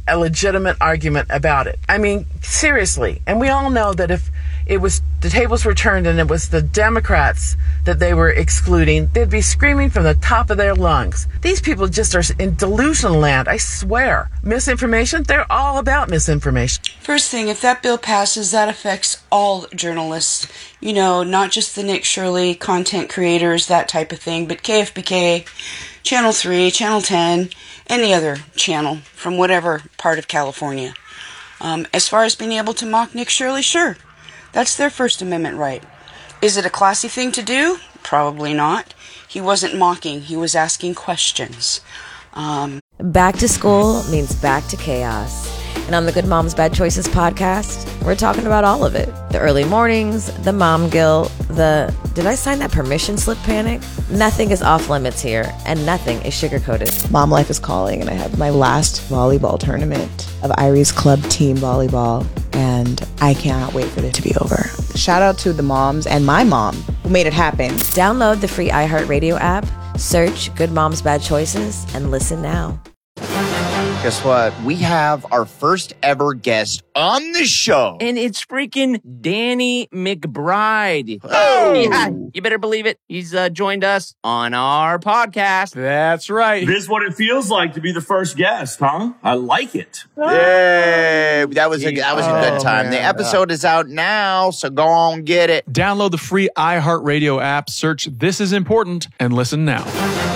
a legitimate argument about it. I mean, seriously. And we all know that if it was the tables were turned and it was the Democrats that they were excluding, they'd be screaming from the top of their lungs. These people just are in delusional land, I swear. Misinformation, they're all about misinformation. First thing, if that bill passes, that affects all journalists. You know, not just the Nick Shirley content creators, that type of thing, but KFBK, Channel 3, Channel 10, any other channel from whatever part of California. As far as being able to mock Nick Shirley, sure. That's their First Amendment right. Is it a classy thing to do? Probably not. He wasn't mocking. He was asking questions. Back to school means back to chaos. And on the Good Moms Bad Choices podcast, we're talking about all of it. The early mornings, the mom guilt, the did I sign that permission slip panic? Nothing is off limits here, and nothing is sugar-coated. Mom life is calling, and I have my last volleyball tournament of Irie's club team volleyball, and I cannot wait for it to be over. Shout out to the moms and my mom who made it happen. Download the free iHeartRadio app, search Good Moms Bad Choices, and listen now. Guess what? We have our first ever guest on the show. And it's freaking Danny McBride. Oh! Yeah, you better believe it. He's joined us on our podcast. That's right. This is what it feels like to be the first guest, huh? I like it. Yay! That was a good time. Man. The episode is out now, so go on get it. Download the free iHeartRadio app, search This Is Important, and listen now.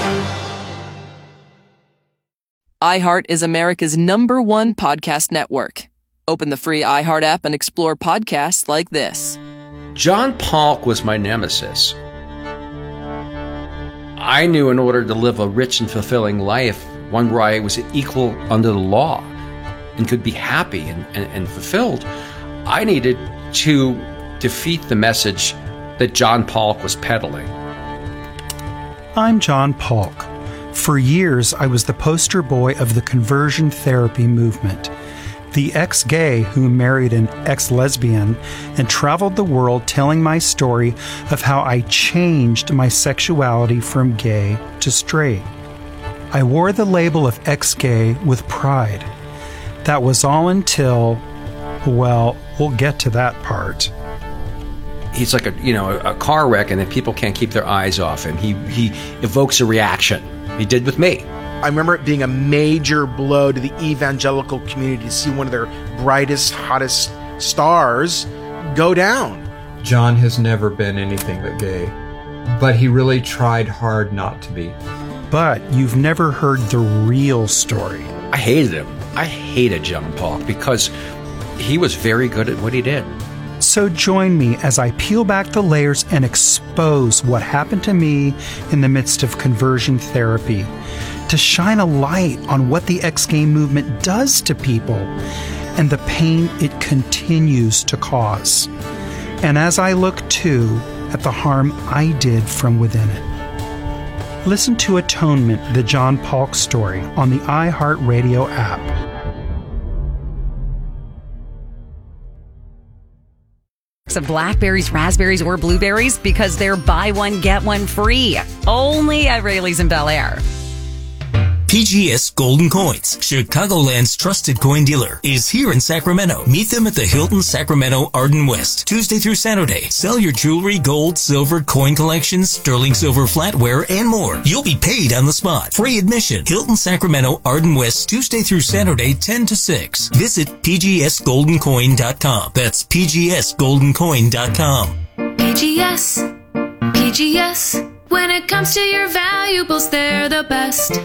iHeart is America's #1 podcast network. Open the free iHeart app and explore podcasts like this. John Polk was my nemesis. I knew in order to live a rich and fulfilling life, one where I was equal under the law and could be happy and fulfilled, I needed to defeat the message that John Polk was peddling. I'm John Polk. For years, I was the poster boy of the conversion therapy movement. The ex-gay who married an ex-lesbian and traveled the world telling my story of how I changed my sexuality from gay to straight. I wore the label of ex-gay with pride. That was all until, well, we'll get to that part. He's like a car wreck, and then people can't keep their eyes off him. He evokes a reaction. He did with me. I remember it being a major blow to the evangelical community to see one of their brightest, hottest stars go down. John has never been anything but gay, but he really tried hard not to be. But you've never heard the real story. I hated him. I hated John Polk because he was very good at what he did. So join me as I peel back the layers and expose what happened to me in the midst of conversion therapy, to shine a light on what the ex-gay movement does to people and the pain it continues to cause. And as I look too at the harm I did from within it. Listen to Atonement, the John Polk story on the iHeartRadio app. Of blackberries, raspberries, or blueberries because they're buy one, get one free. Only at Rayleigh's in Bel Air. PGS Golden Coins, Chicagoland's trusted coin dealer, is here in Sacramento. Meet them at the Hilton Sacramento Arden West, Tuesday through Saturday. Sell your jewelry, gold, silver, coin collections, sterling silver flatware, and more. You'll be paid on the spot. Free admission. Hilton Sacramento Arden West, Tuesday through Saturday, 10 to 6. Visit pgsgoldencoin.com. That's pgsgoldencoin.com. PGS. When it comes to your valuables, they're the best.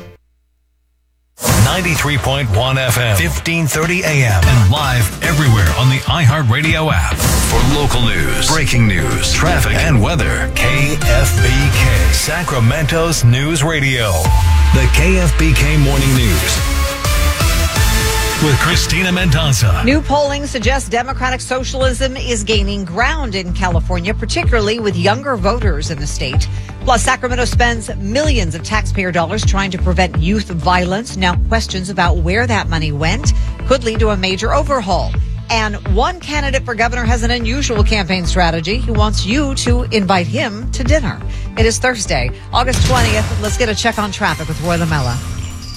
93.1 FM, 1530 AM, and live everywhere on the iHeartRadio app. For local news, breaking news, traffic, and weather, KFBK, Sacramento's news radio. The KFBK Morning News with Christina Mendoza. New polling suggests democratic socialism is gaining ground in California, particularly with younger voters in the state. Plus, Sacramento spends millions of taxpayer dollars trying to prevent youth violence. Now, questions about where that money went could lead to a major overhaul. And one candidate for governor has an unusual campaign strategy. He wants you to invite him to dinner. It is Thursday, August 20th. Let's get a check on traffic with Roy Lamella.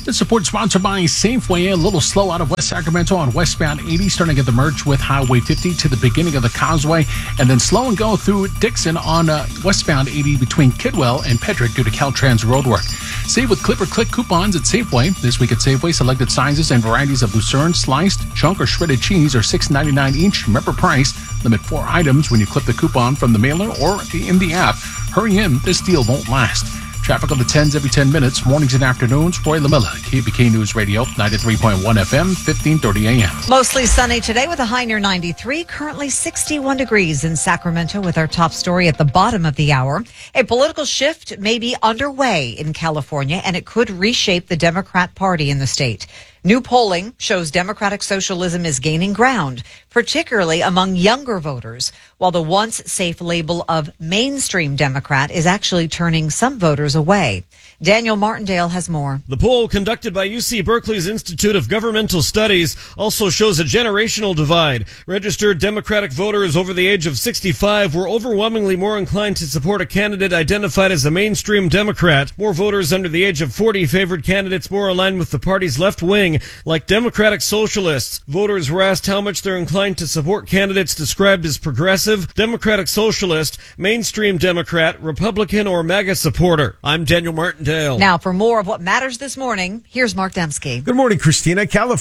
This support sponsored by Safeway. A little slow out of West Sacramento on westbound 80, starting at the merge with Highway 50 to the beginning of the Causeway, and then slow and go through Dixon on westbound 80 between Kidwell and Pedrick due to Caltrans roadwork. Save with Clip or Click coupons at Safeway. This week at Safeway, selected sizes and varieties of Lucerne, sliced, chunk, or shredded cheese are $6.99 each. Remember price. Limit 4 items when you clip the coupon from the mailer or in the app. Hurry in, this deal won't last. Traffic on the 10s every 10 minutes, mornings and afternoons. Roy Lamilla, KBK News Radio, 93.1 FM, 1530 AM. Mostly sunny today with a high near 93. Currently 61 degrees in Sacramento with our top story at the bottom of the hour. A political shift may be underway in California, and it could reshape the Democrat Party in the state. New polling shows Democratic socialism is gaining ground, particularly among younger voters, while the once safe label of mainstream Democrat is actually turning some voters away. Daniel Martindale has more. The poll conducted by UC Berkeley's Institute of Governmental Studies also shows a generational divide. Registered Democratic voters over the age of 65 were overwhelmingly more inclined to support a candidate identified as a mainstream Democrat. More voters under the age of 40 favored candidates more aligned with the party's left wing, like Democratic Socialists. Voters were asked how much they're inclined to support candidates described as progressive, Democratic Socialist, mainstream Democrat, Republican, or MAGA supporter. I'm Daniel Martindale. Now, for more of what matters this morning, here's Mark Dembski. Good morning, Christina.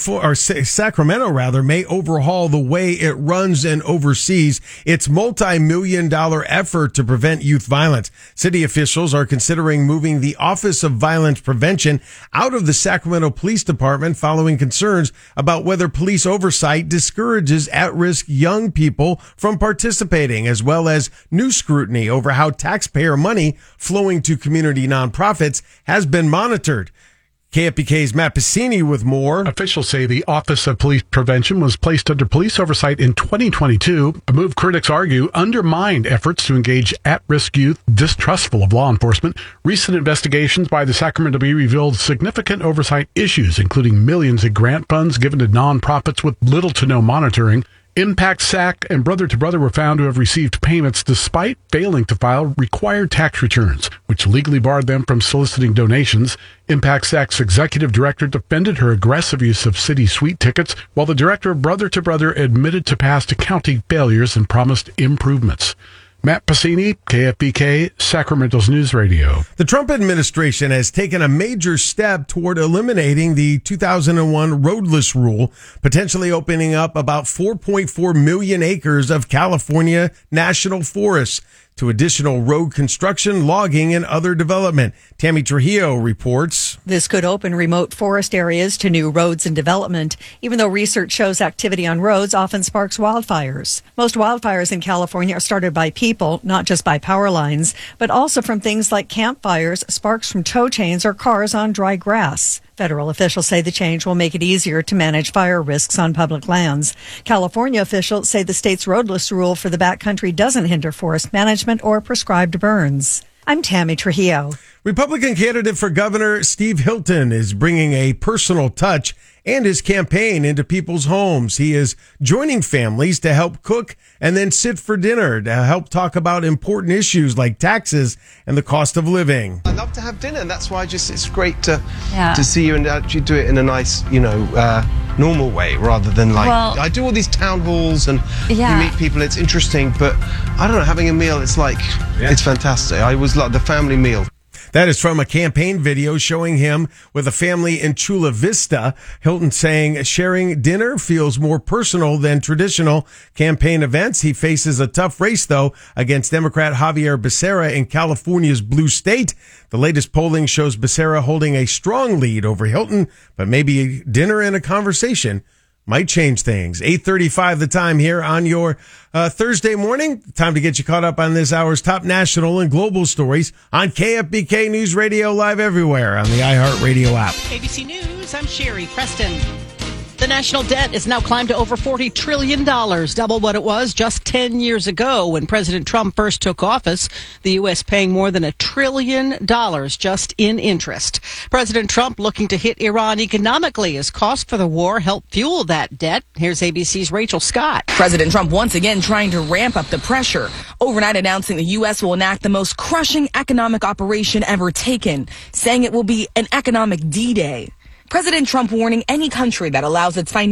Sacramento may overhaul the way it runs and oversees its multi-million-dollar effort to prevent youth violence. City officials are considering moving the Office of Violence Prevention out of the Sacramento Police Department following concerns about whether police oversight discourages at-risk young people from participating, as well as new scrutiny over how taxpayer money flowing to community nonprofits has been monitored. KFBK's Matt Piscini with more. Officials say the Office of Police Prevention was placed under police oversight in 2022, a move critics argue undermined efforts to engage at-risk youth distrustful of law enforcement. Recent investigations by the Sacramento Bee revealed significant oversight issues, including millions in grant funds given to nonprofits with little to no monitoring. Impact SAC and Brother to Brother were found to have received payments despite failing to file required tax returns, which legally barred them from soliciting donations. Impact SAC's executive director defended her aggressive use of city suite tickets, while the director of Brother to Brother admitted to past accounting failures and promised improvements. Matt Piscini, KFBK, Sacramento's News Radio. The Trump administration has taken a major step toward eliminating the 2001 roadless rule, potentially opening up about 4.4 million acres of California national forests to additional road construction, logging, and other development. Tammy Trujillo reports. This could open remote forest areas to new roads and development, even though research shows activity on roads often sparks wildfires. Most wildfires in California are started by people, not just by power lines, but also from things like campfires, sparks from tow chains, or cars on dry grass. Federal officials say the change will make it easier to manage fire risks on public lands. California officials say the state's roadless rule for the backcountry doesn't hinder forest management or prescribed burns. I'm Tammy Trujillo. Republican candidate for governor Steve Hilton is bringing a personal touch and his campaign into people's homes. He is joining families to help cook and then sit for dinner to help talk about important issues like taxes and the cost of living. I love to have dinner, and that's why it's great to see you and actually do it in a nice, normal way rather than I do all these town halls and you meet people. It's interesting, but I don't know, having a meal, it's it's fantastic. I always like the family meal. That is from a campaign video showing him with a family in Chula Vista. Hilton saying sharing dinner feels more personal than traditional campaign events. He faces a tough race, though, against Democrat Javier Becerra in California's blue state. The latest polling shows Becerra holding a strong lead over Hilton, but maybe dinner and a conversation might change things. 8:35 the time here on your Thursday morning. Time to get you caught up on this hour's top national and global stories on KFBK News Radio, live everywhere on the iHeartRadio app. ABC News, I'm Sherry Preston. The national debt has now climbed to over $40 trillion, double what it was just 10 years ago when President Trump first took office. The U.S. paying more than $1 trillion just in interest. President Trump looking to hit Iran economically as costs for the war help fuel that debt. Here's ABC's Rachel Scott. President Trump once again trying to ramp up the pressure, overnight announcing the U.S. will enact the most crushing economic operation ever taken, saying it will be an economic D-Day. President Trump warning any country that allows its financial